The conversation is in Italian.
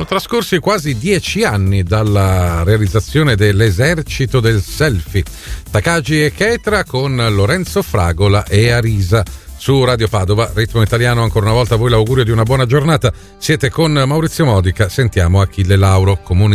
trascorsi quasi 10 anni dalla realizzazione dell'esercito del selfie. Takagi e Ketra con Lorenzo Fragola e Arisa. Su Radio Padova, Ritmo Italiano, ancora una volta a voi l'augurio di una buona giornata. Siete con Maurizio Modica, sentiamo Achille Lauro, Comuni